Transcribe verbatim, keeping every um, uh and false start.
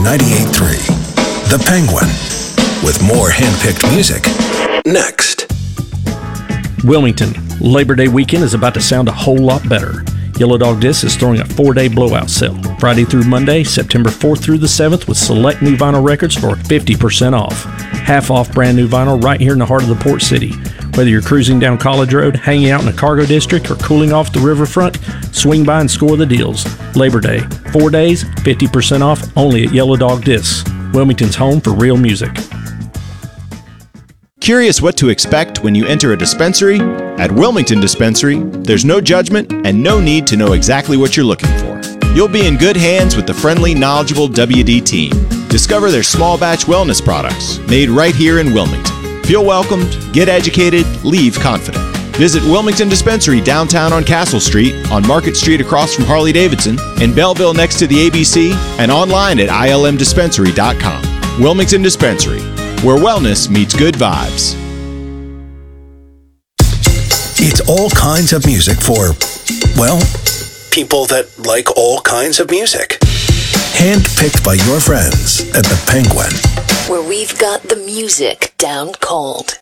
ninety-eight point three, The Penguin, with more hand-picked music. Next. Wilmington, Labor Day weekend is about to sound a whole lot better. Yellow Dog Discs is throwing a four-day blowout sale, Friday through Monday, September fourth through the seventh, with select new vinyl records for fifty percent off. Half off brand new vinyl right here in the heart of the Port City. Whether you're cruising down College Road, hanging out in the cargo district, or cooling off the riverfront, swing by and score the deals. Labor Day, four days, fifty percent off, only at Yellow Dog Discs, Wilmington's home for real music. Curious what to expect when you enter a dispensary? At Wilmington Dispensary, there's no judgment and no need to know exactly what you're looking for. You'll be in good hands with the friendly, knowledgeable W D team. Discover their small batch wellness products made right here in Wilmington. Feel welcomed, get educated, leave confident. Visit Wilmington Dispensary downtown on Castle Street, on Market Street across from Harley-Davidson, in Belleville next to the A B C, and online at I L M dispensary dot com. Wilmington Dispensary, where wellness meets good vibes. It's all kinds of music for, well, people that like all kinds of music. Hand-picked by your friends at The Penguin, where we've got the music down cold.